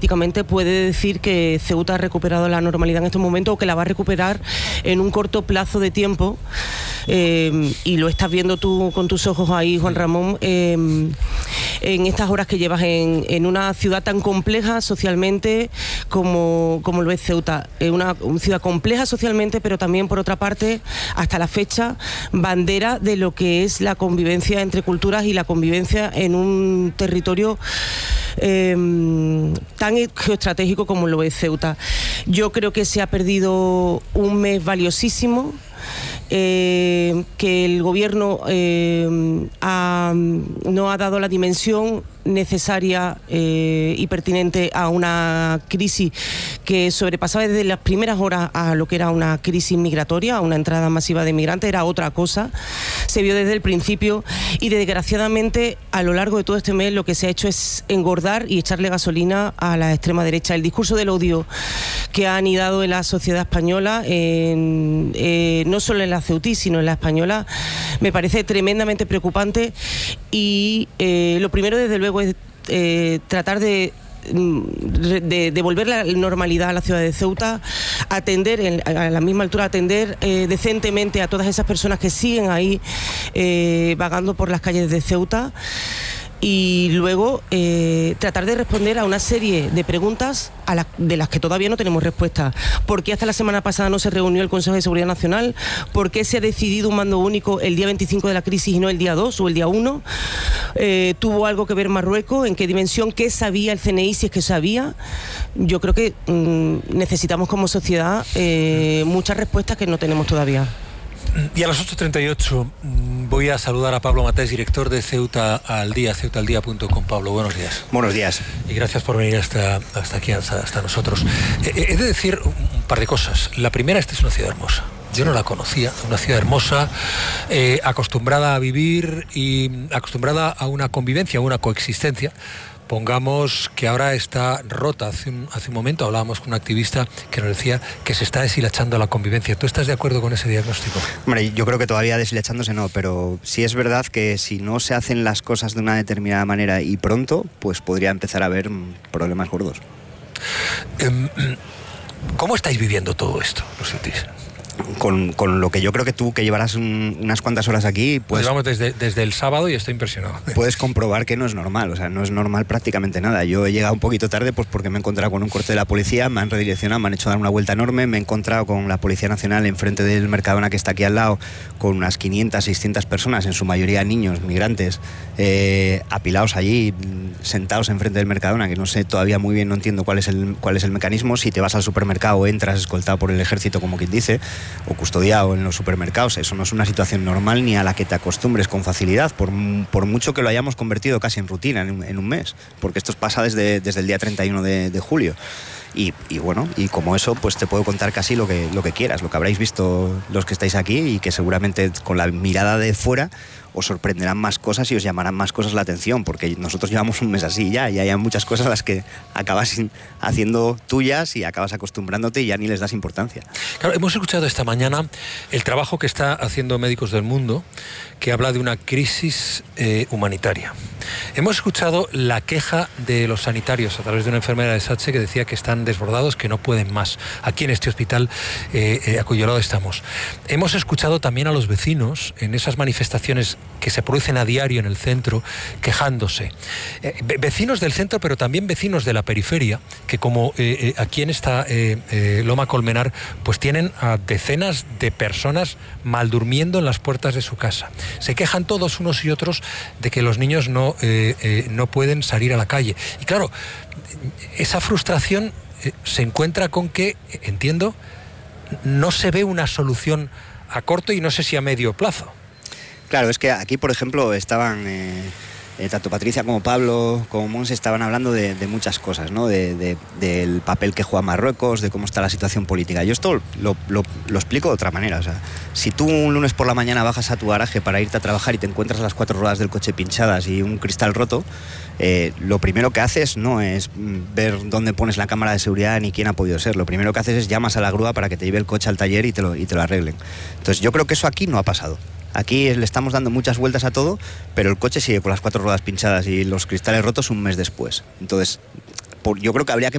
prácticamente puede decir que Ceuta ha recuperado la normalidad en estos momentos, o que la va a recuperar en un corto plazo de tiempo. Y lo estás viendo tú con tus ojos ahí, Juan Ramón, en estas horas que llevas en una ciudad tan compleja socialmente como lo es Ceuta. Una ciudad compleja socialmente, pero también, por otra parte, hasta la fecha, bandera de lo que es la convivencia entre culturas y la convivencia en un territorio tan geoestratégico como lo es Ceuta. Yo creo que se ha perdido un mes valiosísimo, que el gobierno no ha dado la dimensión necesaria y pertinente a una crisis que sobrepasaba desde las primeras horas a lo que era una crisis migratoria, a una entrada masiva de migrantes. Era otra cosa, se vio desde el principio, y desgraciadamente a lo largo de todo este mes lo que se ha hecho es engordar y echarle gasolina a la extrema derecha. El discurso del odio que ha anidado en la sociedad española, no solo en la ceutí, sino en la española, me parece tremendamente preocupante. Y lo primero, desde luego, es tratar de devolver la normalidad a la ciudad de Ceuta, atender a la misma altura, atender decentemente a todas esas personas que siguen ahí vagando por las calles de Ceuta. Y luego tratar de responder a una serie de preguntas de las que todavía no tenemos respuesta. ¿Por qué hasta la semana pasada no se reunió el Consejo de Seguridad Nacional? ¿Por qué se ha decidido un mando único el día 25 de la crisis y no el día 2 o el día 1? ¿Tuvo algo que ver Marruecos? ¿En qué dimensión? ¿Qué sabía el CNI, si es que sabía? Yo creo que necesitamos como sociedad muchas respuestas que no tenemos todavía. Y a las 8:38 voy a saludar a Pablo Matés, director de Ceuta al Día, ceutaldía.com. Pablo, buenos días. Buenos días. Y gracias por venir hasta aquí, hasta nosotros. He de decir un par de cosas. La primera, esta es una ciudad hermosa. Yo no la conocía, una ciudad hermosa, acostumbrada a vivir y acostumbrada a una convivencia, a una coexistencia. Pongamos que ahora está rota. Hace un momento hablábamos con un activista que nos decía que se está deshilachando la convivencia. ¿Tú estás de acuerdo con ese diagnóstico? Hombre, yo creo que todavía deshilachándose no, pero sí es verdad que si no se hacen las cosas de una determinada manera y pronto, pues podría empezar a haber problemas gordos. ¿Cómo estáis viviendo todo esto, los ceutís? Con lo que yo creo que tú, que llevarás unas cuantas horas aquí, pues vamos desde el sábado y estoy impresionado. Puedes comprobar que no es normal, o sea, no es normal prácticamente nada. Yo he llegado un poquito tarde pues porque me he encontrado con un corte de la policía, me han redireccionado, me han hecho dar una vuelta enorme, me he encontrado con la Policía Nacional enfrente del Mercadona, que está aquí al lado, con unas 500, 600 personas, en su mayoría niños, migrantes, apilados allí, sentados enfrente del Mercadona, que no sé todavía muy bien, no entiendo cuál es el mecanismo. Si te vas al supermercado, entras escoltado por el ejército, como quien dice, o custodiado en los supermercados. Eso no es una situación normal ni a la que te acostumbres con facilidad, por mucho que lo hayamos convertido casi en rutina en un mes, porque esto pasa desde el día 31 de julio. Y bueno, y como eso, pues te puedo contar casi lo que quieras, lo que habréis visto los que estáis aquí, y que seguramente con la mirada de fuera os sorprenderán más cosas y os llamarán más cosas la atención, porque nosotros llevamos un mes así ya, y hay muchas cosas a las que acabas haciendo tuyas y acabas acostumbrándote y ya ni les das importancia. Claro, hemos escuchado esta mañana el trabajo que está haciendo Médicos del Mundo, que habla de una crisis humanitaria. Hemos escuchado la queja de los sanitarios a través de una enfermera de SATSE que decía que están desbordados, que no pueden más, aquí en este hospital a cuyo lado estamos. Hemos escuchado también a los vecinos en esas manifestaciones que se producen a diario en el centro, quejándose. Vecinos del centro, pero también vecinos de la periferia, que como aquí en esta Loma Colmenar, pues tienen a decenas de personas maldurmiendo en las puertas de su casa. Se quejan todos, unos y otros, de que los niños no pueden salir a la calle. Y claro, esa frustración se encuentra con que, entiendo, no se ve una solución a corto y no sé si a medio plazo. Claro, es que aquí, por ejemplo, estaban tanto Patricia como Pablo, como Mons, estaban hablando de muchas cosas, ¿no? Del papel que juega Marruecos, de cómo está la situación política. Yo esto lo explico de otra manera. O sea, si tú un lunes por la mañana bajas a tu garaje para irte a trabajar y te encuentras las 4 ruedas del coche pinchadas y un cristal roto, lo primero que haces no es ver dónde pones la cámara de seguridad ni quién ha podido ser. Lo primero que haces es llamas a la grúa para que te lleve el coche al taller y te lo arreglen. Entonces yo creo que eso aquí no ha pasado. Aquí le estamos dando muchas vueltas a todo, pero el coche sigue con las 4 ruedas pinchadas y los cristales rotos un mes después. Entonces, yo creo que habría que